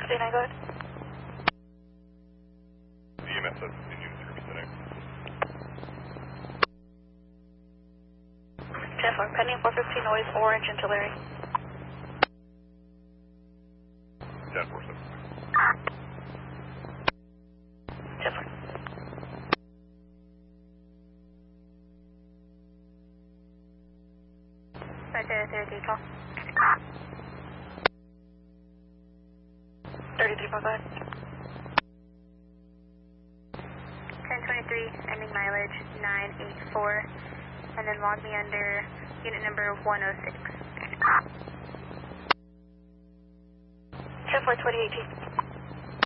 59, go ahead. EMS has continued to resetting. 10-4, pending 415 noise, orange into Larry. 10-4, 7. 10-4. Roger, 33 call. 33 call, go ahead. 1023, ending mileage 984, and then log me under unit number 106. 10-4, 2018.